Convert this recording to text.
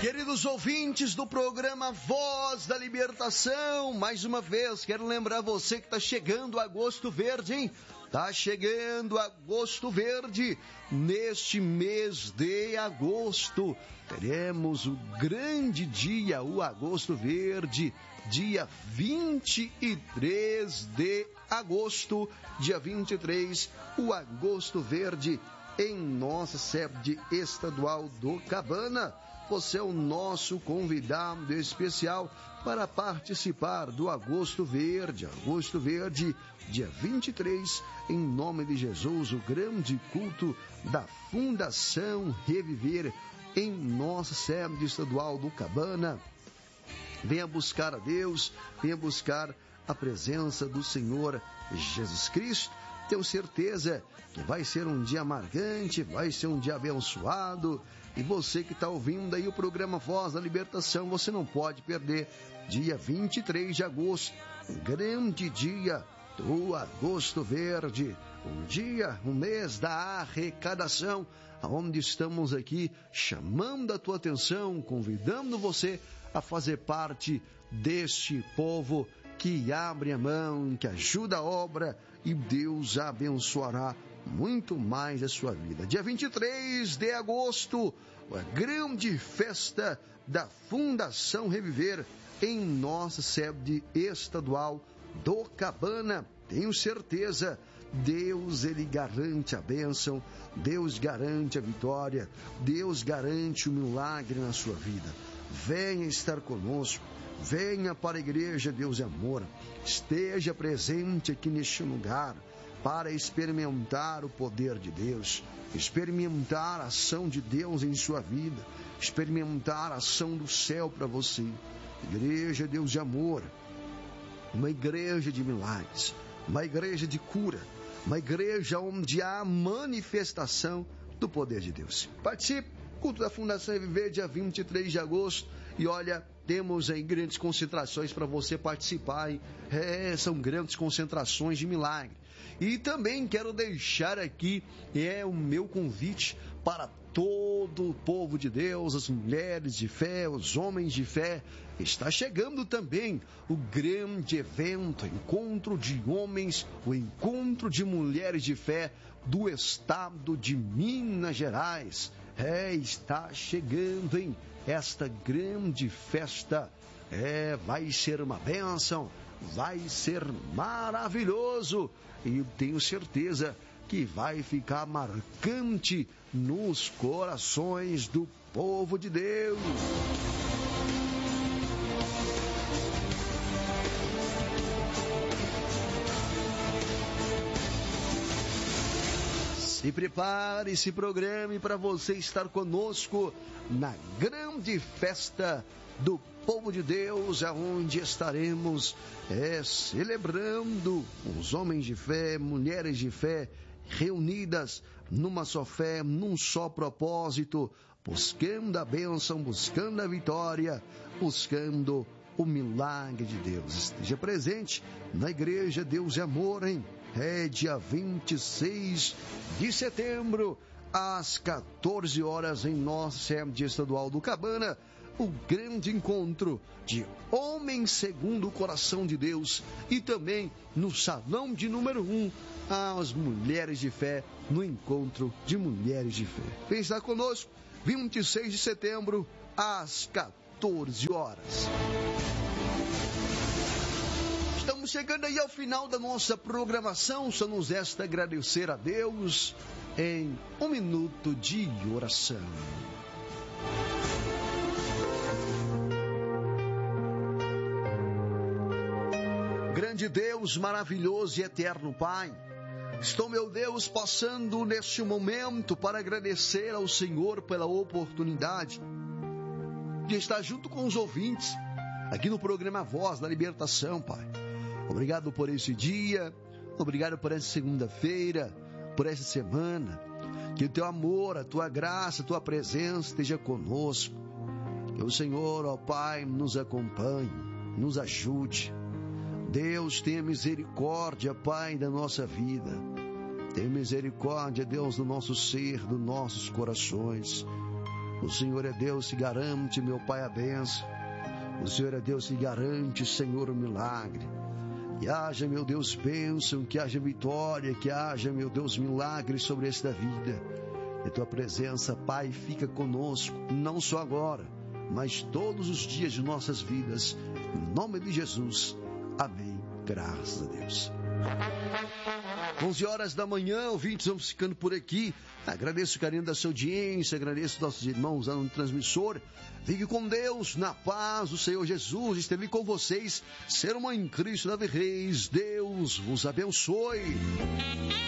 Queridos ouvintes do programa Voz da Libertação, mais uma vez quero lembrar você que está chegando Agosto Verde, hein? Tá chegando Agosto Verde. Neste mês de agosto teremos o grande dia, o Agosto Verde, dia 23 de agosto, dia 23, o Agosto Verde em nossa sede estadual do Cabana. Você é o nosso convidado especial para participar do Agosto Verde. Agosto Verde, dia 23, em nome de Jesus, o grande culto da Fundação Reviver em nossa sede estadual do Cabana. Venha buscar a Deus, venha buscar a presença do Senhor Jesus Cristo. Tenho certeza que vai ser um dia marcante, vai ser um dia abençoado. E você que está ouvindo aí o programa Voz da Libertação, você não pode perder. Dia 23 de agosto, um grande dia do Agosto Verde. Um mês da arrecadação, onde estamos aqui chamando a tua atenção, convidando você a fazer parte deste povo que abre a mão, que ajuda a obra, e Deus abençoará muito mais a sua vida. Dia 23 de agosto, a grande festa da Fundação Reviver em nossa sede estadual do Cabana. Tenho certeza, Deus, Ele garante a bênção, Deus garante a vitória, Deus garante o milagre na sua vida. Venha estar conosco. Venha para a igreja Deus é Amor, esteja presente aqui neste lugar para experimentar o poder de Deus, experimentar a ação de Deus em sua vida, experimentar a ação do céu para você. Igreja Deus de Amor, uma igreja de milagres, uma igreja de cura, uma igreja onde há manifestação do poder de Deus. Participe! Culto da Fundação Viver, dia 23 de agosto. E olha, temos aí grandes concentrações para você participar, hein? São grandes concentrações de milagre. E também quero deixar aqui o meu convite para todo o povo de Deus, as mulheres de fé, os homens de fé. Está chegando também o grande evento, encontro de homens, o encontro de mulheres de fé do estado de Minas Gerais. Está chegando, hein? Esta grande festa vai ser uma bênção, vai ser maravilhoso, e eu tenho certeza que vai ficar marcante nos corações do povo de Deus. Se prepare, se programe para você estar conosco na grande festa do povo de Deus, aonde estaremos celebrando os homens de fé, mulheres de fé, reunidas numa só fé, num só propósito, buscando a bênção, buscando a vitória, buscando o milagre de Deus. Esteja presente na igreja Deus é Amor, hein? Dia 26 de setembro, às 14 horas, em nossa sede estadual do Cabana, o grande encontro de homens segundo o coração de Deus, e também no salão de número 1, as mulheres de fé, no encontro de mulheres de fé. Vem estar conosco, 26 de setembro, às 14 horas. Estamos chegando aí ao final da nossa programação. Só nos resta agradecer a Deus em um minuto de oração. Grande Deus, maravilhoso e eterno Pai, estou, meu Deus, passando neste momento para agradecer ao Senhor pela oportunidade de estar junto com os ouvintes aqui no programa Voz da Libertação, Pai. Obrigado por esse dia, obrigado por essa segunda-feira, por essa semana. Que o teu amor, a tua graça, a tua presença esteja conosco. Que o Senhor, ó Pai, nos acompanhe, nos ajude. Deus, tenha misericórdia, Pai, da nossa vida. Tenha misericórdia, Deus, do nosso ser, dos nossos corações. O Senhor é Deus que garante, meu Pai, a bênção. O Senhor é Deus que garante, Senhor, o milagre. Que haja, meu Deus, bênção, que haja vitória, que haja, meu Deus, milagre sobre esta vida. Que a tua presença, Pai, fica conosco, não só agora, mas todos os dias de nossas vidas. Em nome de Jesus. Amém. Graças a Deus. 11 horas da manhã, ouvintes, vamos ficando por aqui. Agradeço o carinho da sua audiência, agradeço nossos irmãos lá no transmissor. Fique com Deus, na paz do Senhor Jesus, esteve com vocês. Ser uma em Cristo, Nave Reis, Deus vos abençoe.